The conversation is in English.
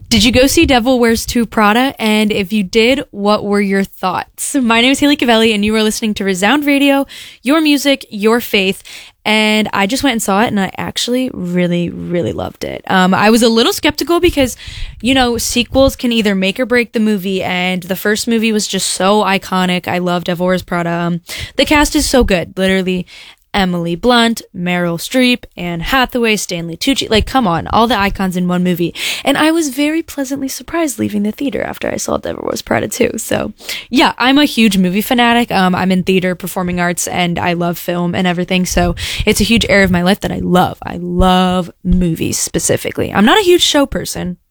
Did you go see Devil Wears 2 Prada? And if you did, what were your thoughts? My name is Haley Cavelli, and you are listening to Resound Radio, your music, your faith. And I just went and saw it, and I actually really, really loved it. I was a little skeptical because, you know, sequels can either make or break the movie, and the first movie was just so iconic. I love Devil Wears Prada. The cast is so good. Literally, Emily Blunt, Meryl Streep, Anne Hathaway, Stanley Tucci. Like, come on, all the icons in one movie. And I was very pleasantly surprised leaving the theater after I saw Devil Wears Prada 2. So, yeah, I'm a huge movie fanatic. I'm in theater, performing arts, and I love film and everything. So it's a huge area of my life that I love. I love movies specifically. I'm not a huge show person.